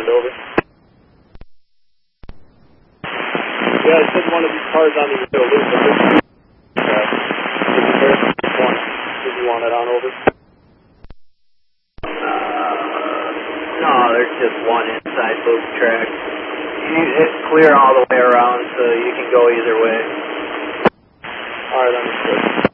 end over. Yeah, I said one of these cars on the middle loop. Did you want it on over? No, there's just one inside loop track. It's clear all the way around, so you can go either way. Alright, understood.